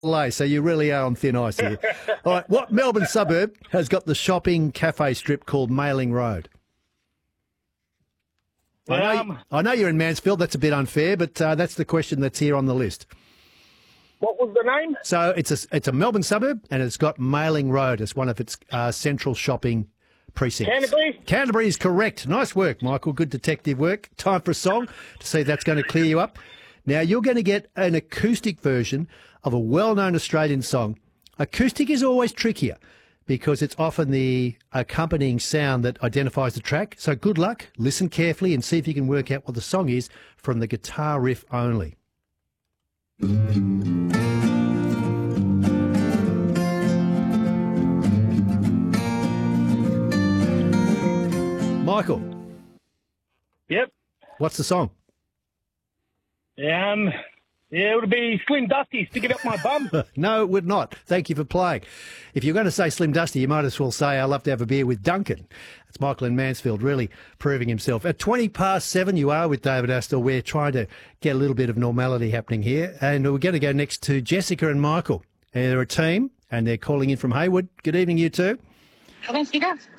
So you really are on thin ice here. All right, what Melbourne suburb has got the shopping cafe strip called Mailing Road? I know you're in Mansfield. That's a bit unfair, but that's the question that's here on the list. What was the name? So it's a Melbourne suburb, and it's got Mailing Road as one of its central shopping precincts. Canterbury? Canterbury is correct. Nice work, Michael. Good detective work. Time for a song to see if that's going to clear you up. Now, you're going to get an acoustic version of a well-known Australian song. Acoustic is always trickier because it's often the accompanying sound that identifies the track. So good luck. Listen carefully and see if you can work out what the song is from the guitar riff only. Michael. Yep. What's the song? Yeah, it would be Slim Dusty, Stick It Up My Bum. No, it would not. Thank you for playing. If you're going to say Slim Dusty, you might as well say I'd love to have a beer with Duncan. It's Michael in Mansfield really proving himself. At 7:20 you are with David Astor. We're trying to get a little bit of normality happening here. And we're going to go next to Jessica and Michael. They're a team and they're calling in from Hayward. Good evening, you two. Hello, Speaker.